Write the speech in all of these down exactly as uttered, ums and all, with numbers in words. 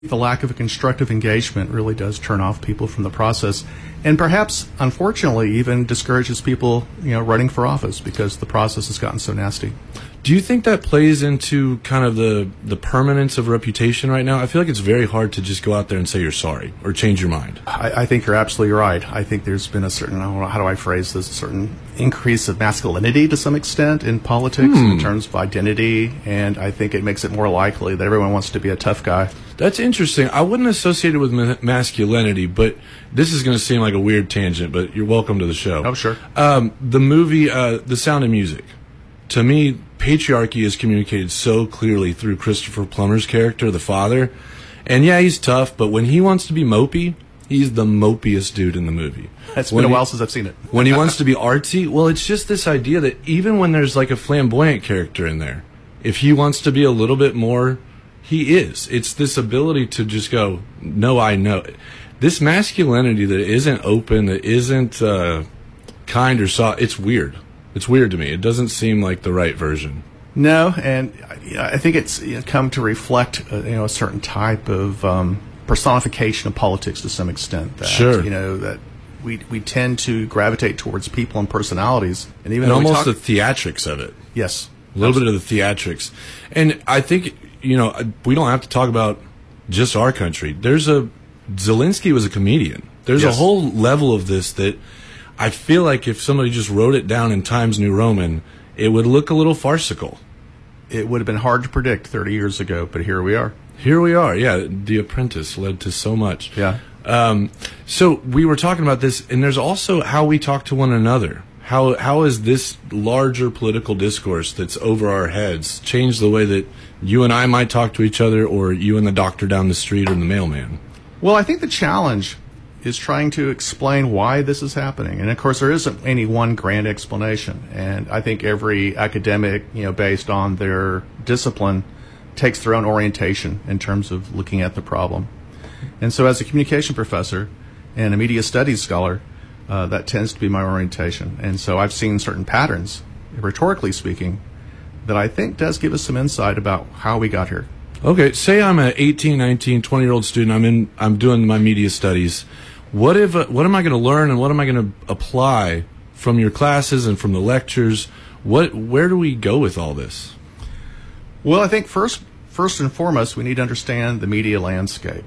The lack of a constructive engagement really does turn off people from the process, and perhaps, unfortunately, even discourages people, you know, running for office because the process has gotten so nasty. Do you think that plays into kind of the, the permanence of reputation right now? I feel like it's very hard to just go out there and say you're sorry or change your mind. I, I think you're absolutely right. I think there's been a certain, I don't know, how do I phrase this, a certain increase of masculinity to some extent in politics Hmm. in terms of identity, and I think it makes it more likely that everyone wants to be a tough guy. That's interesting. I wouldn't associate it with ma- masculinity, but this is going to seem like a weird tangent, but you're welcome to the show. Oh, sure. Um, the movie, uh, The Sound of Music. To me, patriarchy is communicated so clearly through Christopher Plummer's character, the father. And yeah, he's tough, but when he wants to be mopey, he's the mopiest dude in the movie. It's when been a he, while since I've seen it. When he wants to be artsy, well, it's just this idea that even when there's like a flamboyant character in there, if he wants to be a little bit more, he is. It's this ability to just go, no, I know. This masculinity that isn't open, that isn't uh, kind or soft, it's weird. It's weird to me. It doesn't seem like the right version. No, and I think it's you know, come to reflect uh, you know a certain type of um, personification of politics to some extent. That, Sure. You know that we we tend to gravitate towards people and personalities, and even And though we almost talk, the theatrics of it. yes, A little bit of the theatrics. And I think, you know, we don't have to talk about just our country. There's a, Zelensky was a comedian. There's Yes. a whole level of this that I feel like if somebody just wrote it down in Times New Roman, it would look a little farcical. It would have been hard to predict thirty years ago, but here we are. Here we are. Yeah, The Apprentice led to so much. Yeah. Um, so we were talking about this, and there's also how we talk to one another. How how is this larger political discourse that's over our heads changed the way that you and I might talk to each other, or you and the doctor down the street, or the mailman? Well, I think the challenge is trying to explain why this is happening. And of course, there isn't any one grand explanation. And I think every academic, you know, based on their discipline, takes their own orientation in terms of looking at the problem. And so as a communication professor and a media studies scholar, uh, that tends to be my orientation. And so I've seen certain patterns, rhetorically speaking, that I think does give us some insight about how we got here. Okay, say I'm an eighteen, nineteen, twenty-year-old student. I'm in. I'm doing my media studies. What if? Uh, what am I going to learn, and what am I going to apply from your classes and from the lectures? What? Where do we go with all this? Well, I think first, first and foremost, we need to understand the media landscape.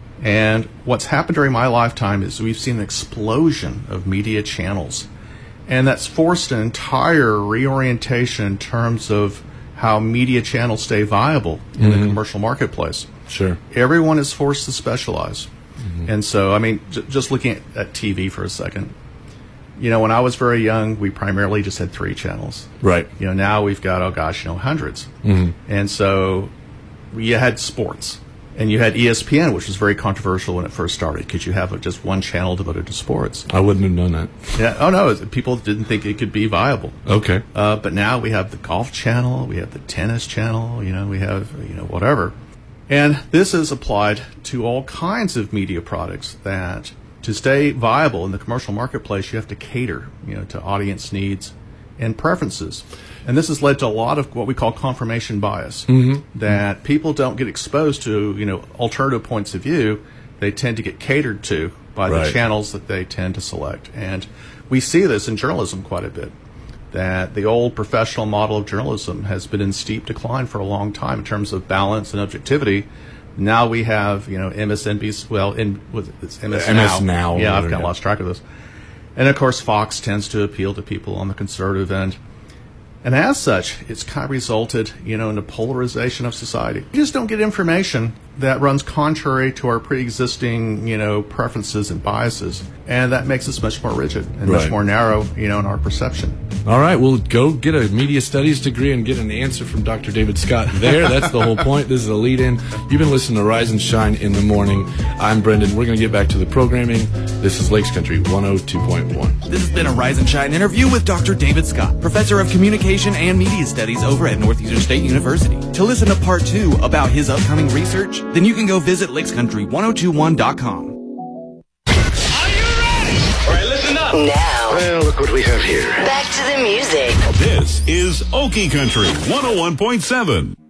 And what's happened during my lifetime is we've seen an explosion of media channels. And that's forced an entire reorientation in terms of how media channels stay viable in Mm-hmm. the commercial marketplace. Sure. Everyone is forced to specialize. Mm-hmm. And so, I mean, j- just looking at, at T V for a second, you know, when I was very young, we primarily just had three channels. Right. You know, now we've got, oh gosh, you know, hundreds. Mm-hmm. And so you had sports. And you had E S P N, which was very controversial when it first started, because you have just one channel devoted to sports. I wouldn't have done that. Yeah. Oh, no, people didn't think it could be viable. Okay. Uh, but now we have the golf channel, we have the tennis channel, you know, we have, you know, whatever. And this is applied to all kinds of media products that to stay viable in the commercial marketplace, you have to cater, you know, to audience needs and preferences. And this has led to a lot of what we call confirmation bias, Mm-hmm. that people don't get exposed to, you know, alternative points of view. They tend to get catered to by Right. the channels that they tend to select. And we see this in journalism quite a bit, that the old professional model of journalism has been in steep decline for a long time in terms of balance and objectivity. Now we have, you know, M S N B C, well, in, it's M S M S Now, Yeah, I've or- kind of yeah. lost track of this. And of course, Fox tends to appeal to people on the conservative end. And as such, it's kind of resulted, you know, in a polarization of society. We just don't get information that runs contrary to our pre-existing, you know, preferences and biases. And that makes us much more rigid and Right. much more narrow, you know, in our perception. All right, well, go get a media studies degree and get an answer from Doctor David Scott there. That's the whole point. This is a lead-in. You've been listening to Rise and Shine in the Morning. I'm Brendan. We're going to get back to the programming. This is Lakes Country one oh two point one. This has been a Rise and Shine interview with Doctor David Scott, Professor of Communication and Media Studies over at Northeastern State University. To listen to part two about his upcoming research, then you can go visit lakes country ten twenty-one dot com. Now, Well, look what we have here. back to the music. This is Okie Country one oh one point seven.